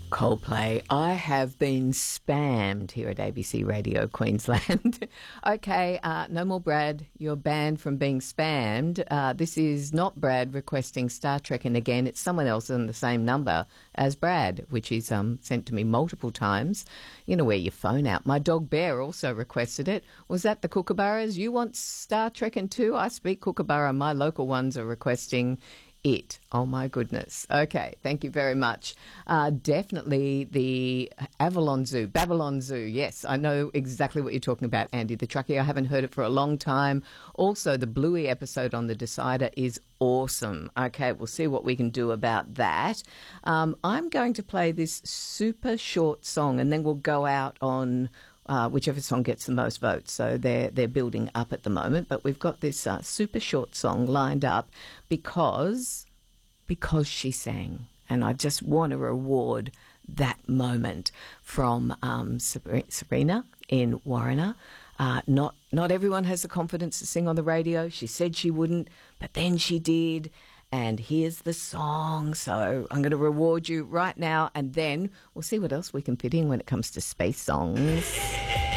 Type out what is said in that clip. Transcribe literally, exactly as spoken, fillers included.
Coldplay. I have been spammed here at A B C Radio Queensland. Okay, uh, no more Brad. You're banned from being spammed. Uh, this is not Brad requesting Star Trek, and again, it's someone else on the same number as Brad, which is um, sent to me multiple times. You know, wear your phone out. My dog Bear also requested it. Was that the Kookaburras? You want Star Trek and two? I speak Kookaburra. My local ones are requesting it. Oh my goodness. Okay, thank you very much. Uh, definitely the Avalon Zoo, Babylon Zoo. Yes, I know exactly what you're talking about, Andy the Truckee. I haven't heard it for a long time. Also, the Bluey episode on The Decider is awesome. Okay, we'll see what we can do about that. Um, I'm going to play this super short song and then we'll go out on Uh, whichever song gets the most votes. So they're, they're building up at the moment. But we've got this uh, super short song lined up because, because she sang. And I just want to reward that moment from um, Sabrina in Warriner. Uh, not, not everyone has the confidence to sing on the radio. She said she wouldn't, but then she did. And here's the song. So I'm going to reward you right now, and then we'll see what else we can fit in when it comes to space songs.